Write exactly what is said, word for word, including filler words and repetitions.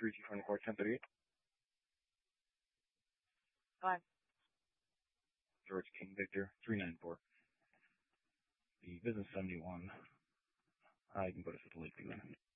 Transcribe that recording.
three two twenty-four, ten thirty-eight. Five. George King Victor, three nine four. The business seventy-one. Uh, you can put us at the Lakeview then.